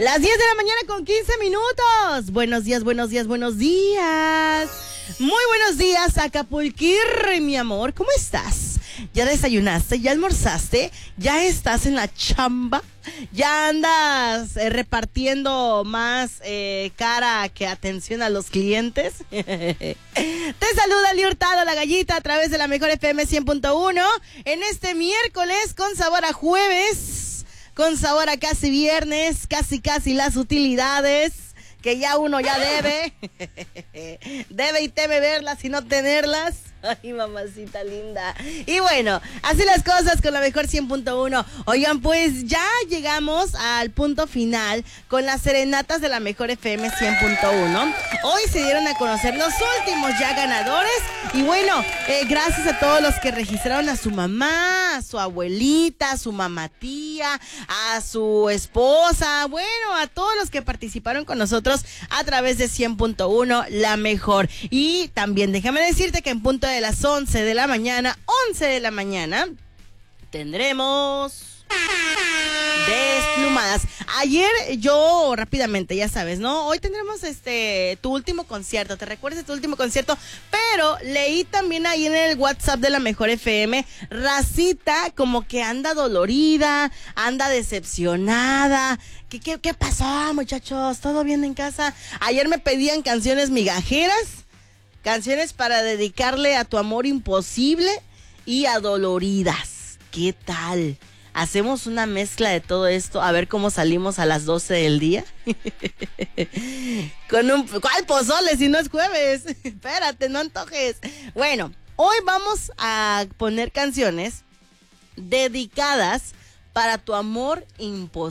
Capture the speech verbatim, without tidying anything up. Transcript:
Las diez de la mañana con quince minutos. Buenos días, buenos días, buenos días. Muy buenos días, Acapulquirri, mi amor. ¿Cómo estás? ¿Ya desayunaste? ¿Ya almorzaste? ¿Ya estás en la chamba? ¿Ya andas eh, repartiendo más eh, cara que atención a los clientes? Te saluda Lee Hurtado, la gallita, a través de la mejor F M cien punto uno en este miércoles con sabor a jueves, con sabor a casi viernes, casi casi las utilidades que ya uno ya debe. Debe y teme verlas y no tenerlas. Ay, mamacita linda. Y bueno, así las cosas con la mejor cien punto uno. Oigan, pues ya llegamos al punto final con las serenatas de la mejor F M cien punto uno. Hoy se dieron a conocer los últimos ya ganadores. Y bueno, eh, gracias a todos los que registraron a su mamá, a su abuelita, a su mamatía, a su esposa. Bueno, a todos los que participaron con nosotros a través de cien punto uno, la mejor. Y también déjame decirte que en punto de las once de la mañana, once de la mañana, tendremos Desplumadas. Ayer yo, rápidamente, ya sabes, ¿no? Hoy tendremos este tu último concierto, ¿te recuerdas tu último concierto? Pero leí también ahí en el WhatsApp de la Mejor F M, Racita como que anda dolorida, anda decepcionada. ¿Qué, qué, qué pasó, muchachos? ¿Todo bien en casa? Ayer me pedían canciones migajeras, canciones para dedicarle a tu amor imposible y adoloridas. ¿Qué tal? ¿Hacemos una mezcla de todo esto? A ver cómo salimos a las doce del día. Con un... ¿Cuál pozole si no es jueves? Espérate, no antojes. Bueno, hoy vamos a poner canciones dedicadas para tu amor imposible.